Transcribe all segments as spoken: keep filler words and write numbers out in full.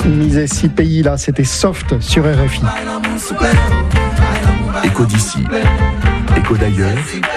Misez six pays là, c'était Soft sur R F I. Écho d'ici, écho d'ailleurs,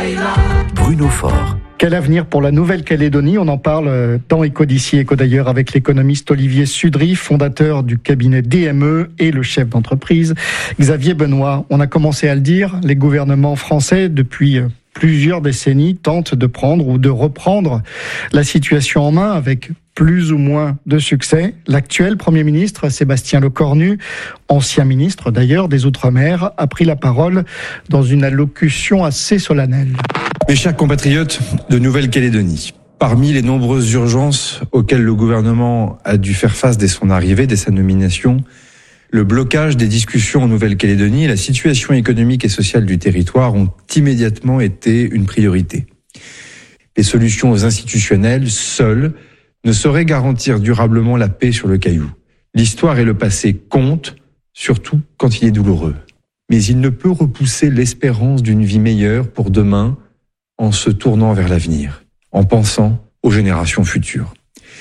Bruno Faure. Quel avenir pour la Nouvelle-Calédonie ? On en parle dans Écho d'ici, Écho d'ailleurs avec l'économiste Olivier Sudry, fondateur du cabinet D M E et le chef d'entreprise Xavier Benoît. On a commencé à le dire, les gouvernements français depuis plusieurs décennies tentent de prendre ou de reprendre la situation en main avec plus ou moins de succès. L'actuel Premier ministre, Sébastien Lecornu, ancien ministre d'ailleurs des Outre-mer, a pris la parole dans une allocution assez solennelle. Mes chers compatriotes de Nouvelle-Calédonie, parmi les nombreuses urgences auxquelles le gouvernement a dû faire face dès son arrivée, dès sa nomination, le blocage des discussions en Nouvelle-Calédonie et la situation économique et sociale du territoire ont immédiatement été une priorité. Les solutions institutionnelles, seules, ne sauraient garantir durablement la paix sur le caillou. L'histoire et le passé comptent, surtout quand il est douloureux. Mais il ne peut repousser l'espérance d'une vie meilleure pour demain en se tournant vers l'avenir, en pensant aux générations futures.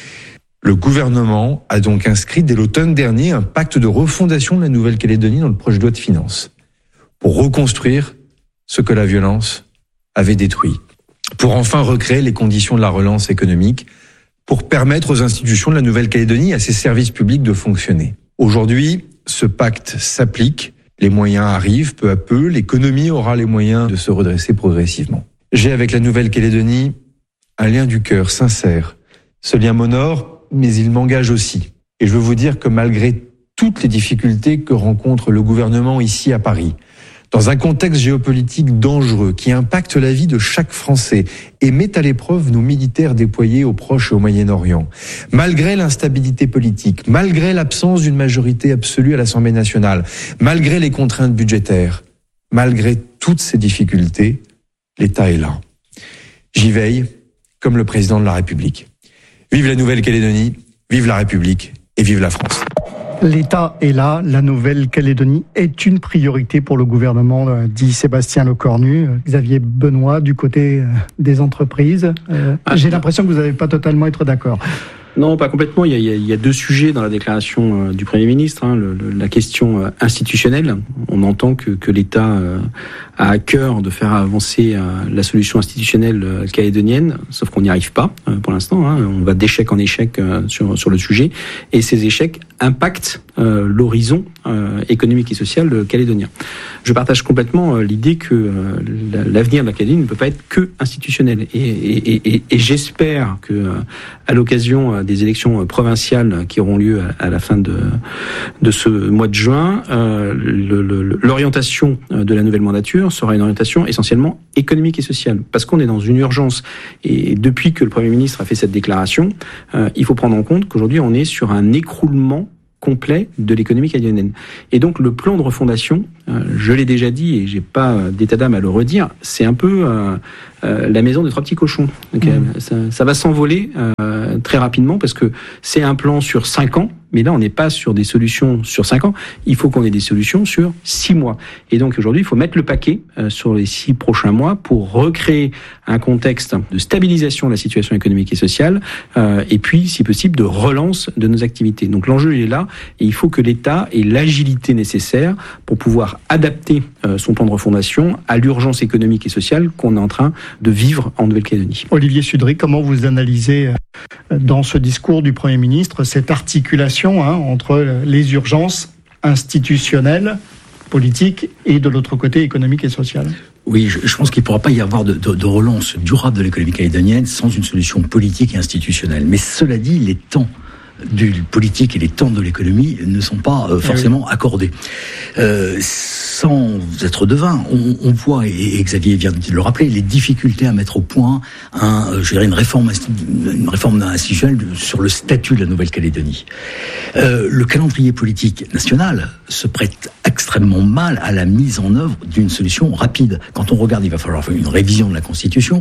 Le gouvernement a donc inscrit dès l'automne dernier un pacte de refondation de la Nouvelle-Calédonie dans le projet de loi de finances pour reconstruire ce que la violence avait détruit, pour enfin recréer les conditions de la relance économique, pour permettre aux institutions de la Nouvelle-Calédonie et à ses services publics de fonctionner. Aujourd'hui, ce pacte s'applique, les moyens arrivent peu à peu, l'économie aura les moyens de se redresser progressivement. J'ai avec la Nouvelle-Calédonie un lien du cœur sincère. Ce lien m'honore, mais il m'engage aussi. Et je veux vous dire que malgré toutes les difficultés que rencontre le gouvernement ici à Paris, dans un contexte géopolitique dangereux qui impacte la vie de chaque Français et met à l'épreuve nos militaires déployés au Proche et au Moyen-Orient, malgré l'instabilité politique, malgré l'absence d'une majorité absolue à l'Assemblée nationale, malgré les contraintes budgétaires, malgré toutes ces difficultés, l'État est là. J'y veille comme le président de la République. Vive la Nouvelle-Calédonie, vive la République et vive la France. L'État est là, la Nouvelle-Calédonie est une priorité pour le gouvernement, dit Sébastien Lecornu. Xavier Benoît, du côté des entreprises, euh, ah, j'ai l'impression que vous n'allez pas totalement être d'accord. Non, pas complètement. Il y, a, il y a deux sujets dans la déclaration du Premier ministre. Hein. Le, le, la question institutionnelle. On entend que, que l'État a à cœur de faire avancer la solution institutionnelle calédonienne, sauf qu'on n'y arrive pas pour l'instant. Hein. On va d'échec en échec sur, sur le sujet. Et ces échecs impactent euh, l'horizon euh, économique et social calédonien. Je partage complètement euh, l'idée que euh, l'avenir de la Calédonie ne peut pas être que institutionnel. Et, et, et, et j'espère que, euh, à l'occasion des élections provinciales qui auront lieu à, à la fin de, de ce mois de juin, euh, le, le, l'orientation de la nouvelle mandature sera une orientation essentiellement économique et sociale. Parce qu'on est dans une urgence. Et depuis que le Premier ministre a fait cette déclaration, euh, il faut prendre en compte qu'aujourd'hui, on est sur un écroulement complet de l'économie calédonienne. Et donc le plan de refondation, euh, je l'ai déjà dit et j'ai pas euh, d'état d'âme à le redire, c'est un peu euh, euh, la maison des trois petits cochons. Donc, mmh. euh, ça, ça va s'envoler euh, très rapidement parce que c'est un plan sur cinq ans, mais là on n'est pas sur des solutions sur cinq ans, il faut qu'on ait des solutions sur six mois. Et donc aujourd'hui il faut mettre le paquet euh, sur les six prochains mois pour recréer un contexte de stabilisation de la situation économique et sociale euh, et puis si possible de relance de nos activités. Donc l'enjeu il est là et il faut que l'État ait l'agilité nécessaire pour pouvoir adapter euh, son plan de refondation à l'urgence économique et sociale qu'on est en train de vivre en Nouvelle-Calédonie. Olivier Sudry, comment vous analysez euh, dans ce discours du Premier ministre cette articulation hein, entre les urgences institutionnelles, politiques et de l'autre côté économique et sociale? Oui, je, je pense qu'il ne pourra pas y avoir de, de, de relance durable de l'économie calédonienne sans une solution politique et institutionnelle. Mais cela dit, les temps du politique et les temps de l'économie ne sont pas euh, forcément oui. accordés. Euh, sans être devin, on, on voit, et, et Xavier vient de le rappeler, les difficultés à mettre au point un, je dirais une réforme, une réforme institutionnelle sur le statut de la Nouvelle-Calédonie. Euh, le calendrier politique national se prête extrêmement mal à la mise en œuvre d'une solution rapide. Quand on regarde, il va falloir faire une révision de la Constitution.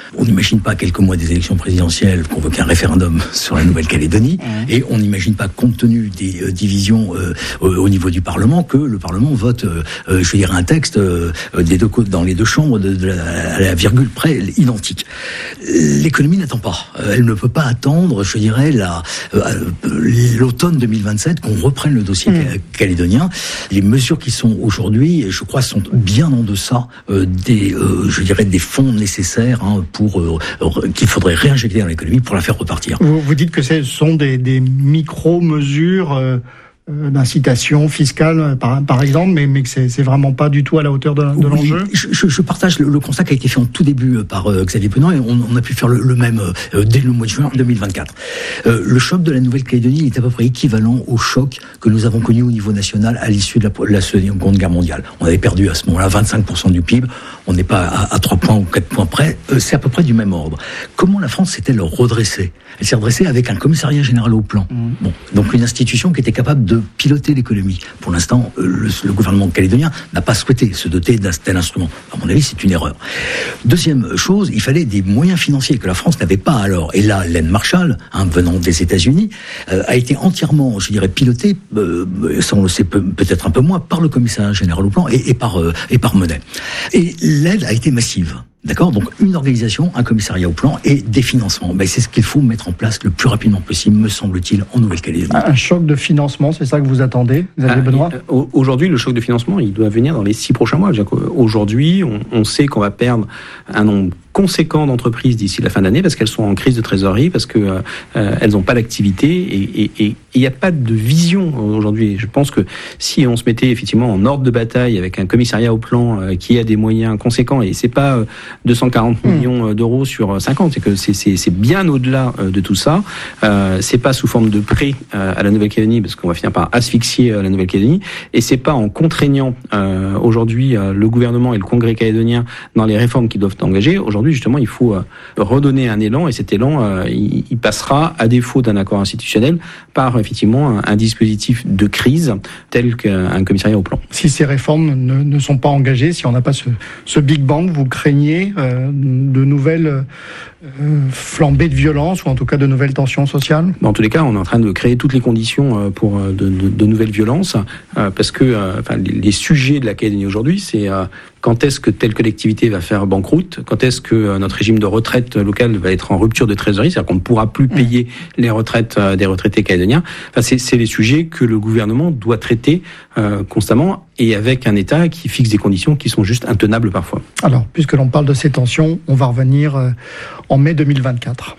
On n'imagine pas, quelques mois des élections présidentielles, convoquer un référendum sur la Nouvelle-Calédonie, mmh. et on n'imagine pas, compte tenu des euh, divisions euh, au niveau du Parlement, que le Parlement vote, euh, euh, je veux dire, un texte euh, des deux côtés, dans les deux chambres, de, de la, à la virgule près, identique. L'économie n'attend pas. Elle ne peut pas attendre, je dirais, la, euh, l'automne deux mille vingt-sept, qu'on reprenne le dossier mmh. calédonien. Les mesures qui sont aujourd'hui, je crois, sont bien en deçà euh, des, euh, je dirais, des fonds nécessaires hein, pour euh, qu'il faudrait réinjecter dans l'économie pour la faire repartir. Vous, vous dites que ce sont des, des micro-mesures euh, d'incitation fiscale, par, par exemple, mais, mais que c'est, c'est vraiment pas du tout à la hauteur de, de oui, l'enjeu. Je, je, je partage le, le constat qui a été fait en tout début par euh, Xavier Benoît, et on, on a pu faire le, le même euh, dès le mois de juin deux mille vingt-quatre. Euh, le choc de la Nouvelle-Calédonie est à peu près équivalent au choc que nous avons connu au niveau national à l'issue de la, la Seconde Guerre mondiale. On avait perdu à ce moment-là vingt-cinq pour cent du P I B, on n'est pas à, à trois points ou quatre points près, euh, c'est à peu près du même ordre. Comment la France s'est-elle redressée ? Elle s'est redressée avec un commissariat général au plan. Mmh. Bon, donc une institution qui était capable de piloter l'économie. Pour l'instant, le, le gouvernement calédonien n'a pas souhaité se doter d'un tel instrument. À mon avis, c'est une erreur. Deuxième chose, il fallait des moyens financiers que la France n'avait pas alors. Et là, l'aide Marshall, hein, venant des États-Unis, euh, a été entièrement, je dirais, pilotée, euh, ça on le sait peu, peut-être un peu moins, par le commissariat général au plan et, et par euh, et par Monet. Et l'aide a été massive. D'accord ? Donc, une organisation, un commissariat au plan et des financements. Ben, c'est ce qu'il faut mettre en place le plus rapidement possible, me semble-t-il, en Nouvelle-Calédonie. Un choc de financement, c'est ça que vous attendez, Xavier ah, Benoît ? Aujourd'hui, le choc de financement, il doit venir dans les six prochains mois. Aujourd'hui, on, on sait qu'on va perdre un nombre conséquent d'entreprises d'ici la fin d'année parce qu'elles sont en crise de trésorerie, parce que euh, elles n'ont pas d'activité et il n'y a pas de vision aujourd'hui. Je pense que si on se mettait effectivement en ordre de bataille avec un commissariat au plan euh, qui a des moyens conséquents, et c'est pas euh, deux cent quarante mmh. millions d'euros sur cinquante, c'est que c'est, c'est, c'est bien au-delà euh, de tout ça. Euh, c'est pas sous forme de prêt euh, à la Nouvelle-Calédonie parce qu'on va finir par asphyxier euh, la Nouvelle-Calédonie, et c'est pas en contraignant euh, aujourd'hui euh, le gouvernement et le Congrès calédonien dans les réformes qu'ils doivent engager. Aujourd'hui, justement, il faut euh, redonner un élan, et cet élan, euh, il, il passera, à défaut d'un accord institutionnel, par effectivement un, un dispositif de crise tel qu'un commissariat au plan. Si ces réformes ne, ne sont pas engagées, si on n'a pas ce, ce Big Bang, vous craignez euh, de nouvelles euh, flambées de violence, ou en tout cas de nouvelles tensions sociales ? En tous les cas, on est en train de créer toutes les conditions pour de, de, de nouvelles violences, euh, parce que euh, enfin, les, les sujets de la Calédonie aujourd'hui, c'est euh, quand est-ce que telle collectivité va faire banqueroute, quand est-ce que euh, notre régime de retraite local va être en rupture de trésorerie, c'est-à-dire qu'on ne pourra plus payer les retraites euh, des retraités calédoniens. Enfin, c'est, c'est les sujets que le gouvernement doit traiter euh, constamment, et avec un État qui fixe des conditions qui sont juste intenables parfois. Alors, puisque l'on parle de ces tensions, on va revenir euh, en mai deux mille vingt-quatre.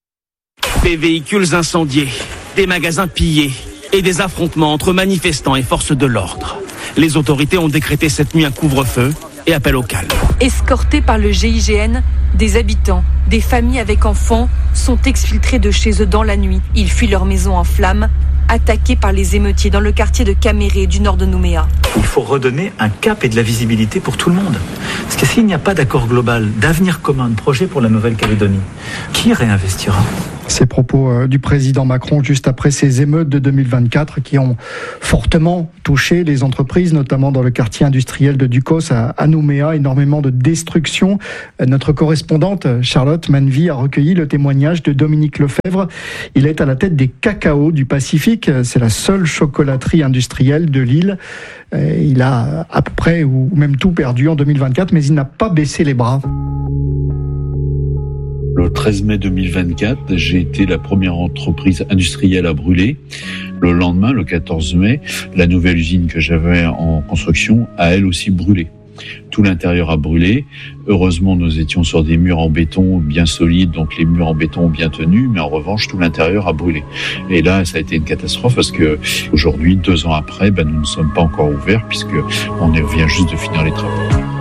Des véhicules incendiés, des magasins pillés et des affrontements entre manifestants et forces de l'ordre. Les autorités ont décrété cette nuit un couvre-feu et appel au calme. Escortés par le G I G N, des habitants, des familles avec enfants sont exfiltrés de chez eux dans la nuit. Ils fuient leur maison en flammes, attaqués par les émeutiers dans le quartier de Caméré, du nord de Nouméa. Il faut redonner un cap et de la visibilité pour tout le monde. Parce que s'il n'y a pas d'accord global, d'avenir commun, de projet pour la Nouvelle-Calédonie, qui réinvestira ? Ces propos du président Macron juste après ces émeutes de deux mille vingt-quatre qui ont fortement touché les entreprises, notamment dans le quartier industriel de Ducos à Nouméa, énormément de destruction. Notre correspondante Charlotte Manvy a recueilli le témoignage de Dominique Lefebvre. Il est à la tête des Cacaos du Pacifique. C'est la seule chocolaterie industrielle de l'île. Il a à peu près ou même tout perdu en deux mille vingt-quatre, mais il n'a pas baissé les bras. Le treize mai deux mille vingt-quatre, j'ai été la première entreprise industrielle à brûler. Le lendemain, le quatorze mai, la nouvelle usine que j'avais en construction a elle aussi brûlé. Tout l'intérieur a brûlé. Heureusement, nous étions sur des murs en béton bien solides, donc les murs en béton ont bien tenu, mais en revanche, tout l'intérieur a brûlé. Et là, ça a été une catastrophe parce que aujourd'hui, deux ans après, ben, nous ne sommes pas encore ouverts puisque on vient juste de finir les travaux.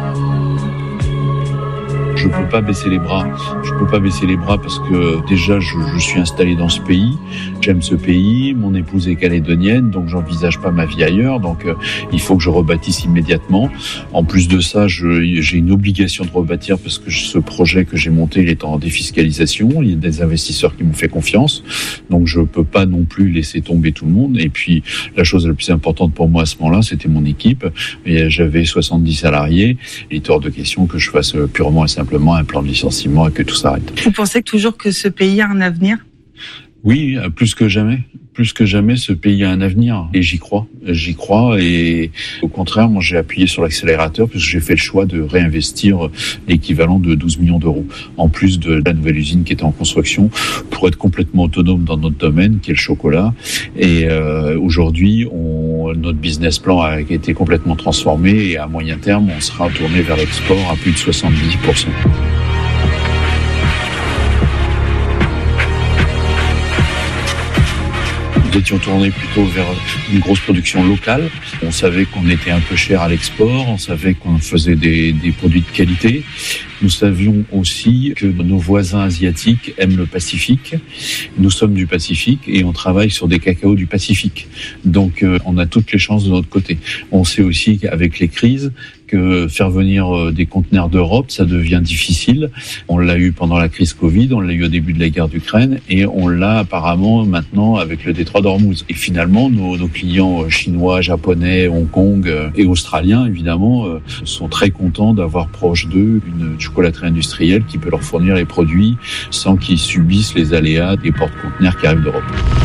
Je peux pas baisser les bras. Je peux pas baisser les bras parce que déjà je, je suis installé dans ce pays. J'aime ce pays. Mon épouse est calédonienne, donc j'envisage pas ma vie ailleurs. Donc euh, il faut que je rebâtisse immédiatement. En plus de ça, je, j'ai une obligation de rebâtir parce que ce projet que j'ai monté, il est en défiscalisation. Il y a des investisseurs qui m'ont fait confiance, donc je peux pas non plus laisser tomber tout le monde. Et puis la chose la plus importante pour moi à ce moment-là, c'était mon équipe. Et j'avais soixante-dix salariés. Il était hors de question que je fasse purement et simplement simplement un plan de licenciement et que tout s'arrête. Vous pensez toujours que ce pays a un avenir ? Oui, plus que jamais. Plus que jamais, ce pays a un avenir. Et j'y crois. J'y crois. Et au contraire, moi, j'ai appuyé sur l'accélérateur parce que j'ai fait le choix de réinvestir l'équivalent de douze millions d'euros. En plus de la nouvelle usine qui était en construction pour être complètement autonome dans notre domaine, qui est le chocolat. Et euh, aujourd'hui, on, notre business plan a été complètement transformé et à moyen terme, on sera tourné vers l'export à plus de soixante-dix pour cent. Nous étions tournés plutôt vers une grosse production locale. On savait qu'on était un peu cher à l'export, on savait qu'on faisait des, des produits de qualité. Nous savions aussi que nos voisins asiatiques aiment le Pacifique. Nous sommes du Pacifique et on travaille sur des cacaos du Pacifique. Donc euh, on a toutes les chances de notre côté. On sait aussi qu'avec les crises, que faire venir des conteneurs d'Europe, ça devient difficile. On l'a eu pendant la crise Covid, on l'a eu au début de la guerre d'Ukraine et on l'a apparemment maintenant avec le détroit d'Ormuz. Et finalement, nos, nos clients chinois, japonais, Hong Kong et australiens, évidemment, sont très contents d'avoir proche d'eux une chocolaterie industrielle qui peut leur fournir les produits sans qu'ils subissent les aléas des porte-conteneurs qui arrivent d'Europe.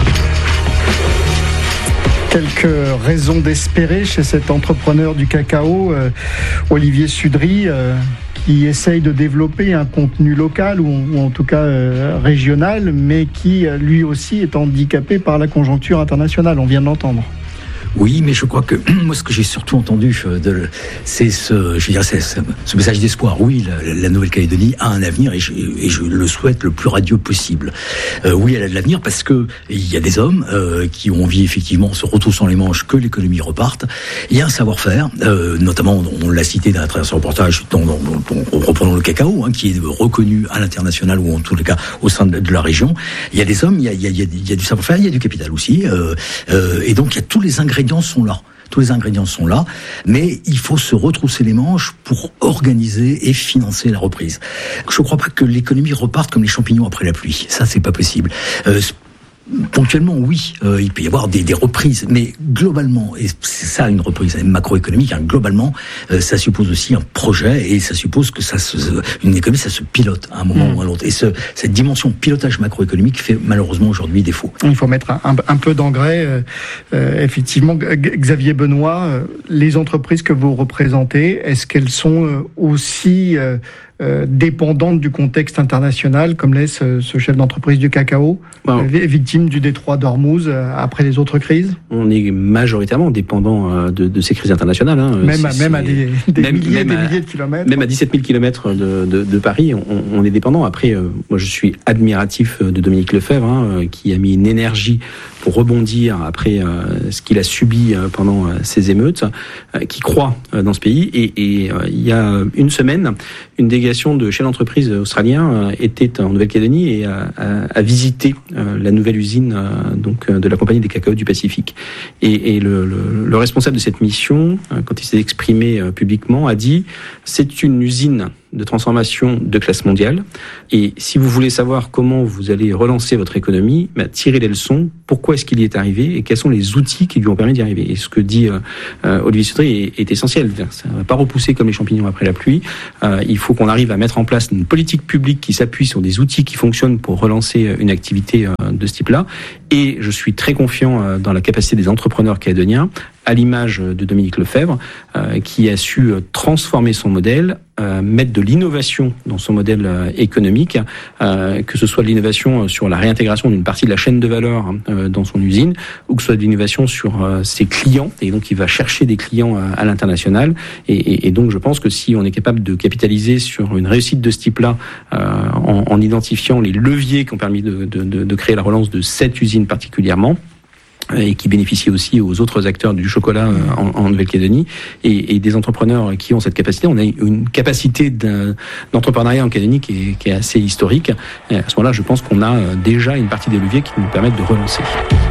Quelques raisons d'espérer chez cet entrepreneur du cacao, euh, Olivier Sudry, euh, qui essaye de développer un contenu local ou, ou en tout cas euh, régional, mais qui lui aussi est handicapé par la conjoncture internationale, on vient de l'entendre. Oui, mais je crois que moi, ce que j'ai surtout entendu, de, c'est ce, je veux dire, c'est ce, ce message d'espoir. Oui, la, la Nouvelle-Calédonie a un avenir et je, et je le souhaite le plus radieux possible. Euh, oui, elle a de l'avenir parce que il y a des hommes euh, qui ont envie effectivement, en se retroussant les manches, que l'économie reparte. Il y a un savoir-faire, euh, notamment, on l'a cité dans un très reportage, dans, dans, dans, reprenons le cacao, hein, qui est reconnu à l'international ou en tous les cas au sein de, de la région. Il y a des hommes, il y a, il y a, il y a du savoir-faire, il y a du capital aussi, euh, euh, et donc il y a tous les ingrédients. Les ingrédients sont là. Tous les ingrédients sont là, mais il faut se retrousser les manches pour organiser et financer la reprise. Je ne crois pas que l'économie reparte comme les champignons après la pluie. Ça, c'est pas possible. Euh, Ponctuellement, oui, euh, il peut y avoir des, des reprises, mais globalement, et c'est ça une reprise macroéconomique, hein, globalement, euh, ça suppose aussi un projet et ça suppose que ça se, une économie, ça se pilote à un moment mmh. ou à l'autre. Et ce, cette dimension pilotage macroéconomique fait malheureusement aujourd'hui défaut. Il faut mettre un, un peu d'engrais. Euh, euh, effectivement, Xavier Benoît, euh, les entreprises que vous représentez, est-ce qu'elles sont euh, aussi euh, Euh, dépendante du contexte international, comme l'est ce, ce chef d'entreprise du cacao, bon. euh, victime du détroit d'Ormuz euh, après les autres crises? On est majoritairement dépendant euh, de, de ces crises internationales. Hein. Même, à, même à des, des même, milliers, même des à, milliers de kilomètres. Même à dix-sept mille kilomètres de, de, de Paris, on, on est dépendant. Après, euh, moi je suis admiratif de Dominique Lefebvre, hein, qui a mis une énergie pour rebondir après euh, ce qu'il a subi euh, pendant euh, ces émeutes, euh, qui croit euh, dans ce pays. Et, et euh, il y a une semaine, une délégation de chefs d'entreprise australiens euh, était en Nouvelle-Calédonie et a, a, a visité euh, la nouvelle usine euh, donc euh, de la compagnie des cacao du Pacifique. Et, et le, le, le responsable de cette mission, euh, quand il s'est exprimé euh, publiquement, a dit « c'est une usine de transformation de classe mondiale. Et si vous voulez savoir comment vous allez relancer votre économie, bah, tirez les leçons. Pourquoi est-ce qu'il y est arrivé et quels sont les outils qui lui ont permis d'y arriver. Et ce que dit euh, Olivier Sudry est, est essentiel. Ça ne va pas repousser comme les champignons après la pluie. Euh, il faut qu'on arrive à mettre en place une politique publique qui s'appuie sur des outils qui fonctionnent pour relancer une activité euh, de ce type-là. Et je suis très confiant euh, dans la capacité des entrepreneurs calédoniens, à l'image de Dominique Lefebvre, euh, qui a su transformer son modèle, euh, mettre de l'innovation dans son modèle euh, économique, euh, que ce soit de l'innovation sur la réintégration d'une partie de la chaîne de valeur euh, dans son usine, ou que ce soit de l'innovation sur euh, ses clients, et donc il va chercher des clients euh, à l'international. Et, et, et donc je pense que si on est capable de capitaliser sur une réussite de ce type-là, euh, en, en identifiant les leviers qui ont permis de, de, de, de créer la relance de cette usine particulièrement, et qui bénéficie aussi aux autres acteurs du chocolat en, en Nouvelle-Calédonie, et, et des entrepreneurs qui ont cette capacité. On a une capacité d'entrepreneuriat en Calédonie qui est, qui est assez historique. Et à ce moment-là, je pense qu'on a déjà une partie des leviers qui nous permettent de relancer.